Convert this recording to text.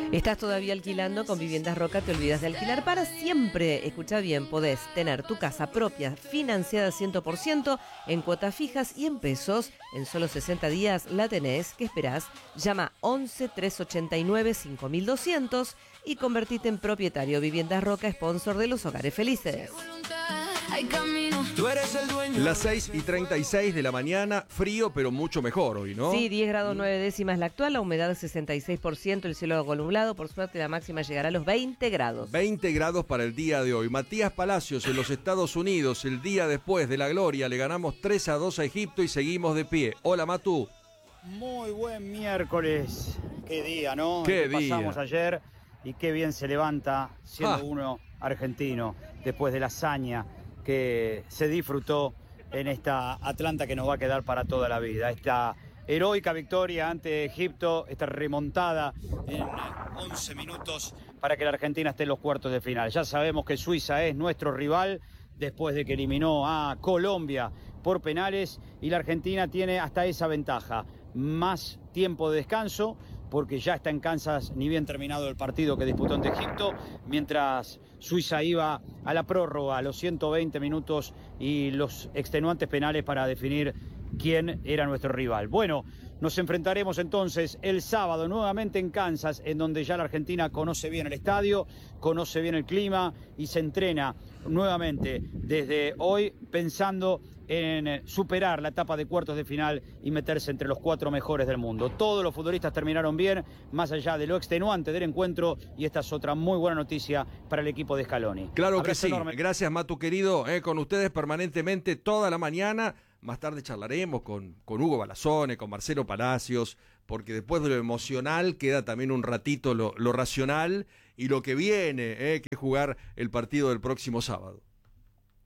¿Estás todavía alquilando? Con Viviendas Roca te olvidas de alquilar para siempre. Escucha bien, podés tener tu casa propia financiada 100% en cuotas fijas y en pesos. En solo 60 días la tenés. ¿Qué esperás? Llama 11 389 5200 y convertite en propietario. Viviendas Roca, sponsor de los hogares felices. Las 6:36 de la mañana, frío pero mucho mejor hoy, ¿no? Sí, 10 grados 9 décimas la actual, la humedad 66%, el cielo algo nublado, por suerte la máxima llegará a los 20 grados. 20 grados para el día de hoy. Matías Palacios en los Estados Unidos, el día después de la gloria, le ganamos 3-2 a Egipto y seguimos de pie. Hola, Matu. Muy buen miércoles. Qué día, ¿no? Qué El que día. pasamos ayer y qué bien se levanta siendo uno argentino después de la hazaña que se disfrutó en esta Atlanta que nos va a quedar para toda la vida. Esta heroica victoria ante Egipto, esta remontada en 11 minutos para que la Argentina esté en los cuartos de final. Ya sabemos que Suiza es nuestro rival después de que eliminó a Colombia por penales y la Argentina tiene hasta esa ventaja. Más tiempo de descanso porque ya está en Kansas ni bien terminado el partido que disputó ante Egipto, mientras Suiza iba a la prórroga a los 120 minutos y los extenuantes penales para definir quién era nuestro rival. Bueno, nos enfrentaremos entonces el sábado nuevamente en Kansas, en donde ya la Argentina conoce bien el estadio, conoce bien el clima y se entrena nuevamente desde hoy pensando en superar la etapa de cuartos de final y meterse entre los 4 mejores del mundo. Todos los futbolistas terminaron bien, más allá de lo extenuante del encuentro, y esta es otra muy buena noticia para el equipo de Scaloni. Claro que Abrazo sí. enorme. Gracias, Matu querido, con ustedes permanentemente toda la mañana. Más tarde charlaremos con Hugo Balazone, con Marcelo Palacios, porque después de lo emocional queda también un ratito lo racional y lo que viene, que jugar el partido del próximo sábado.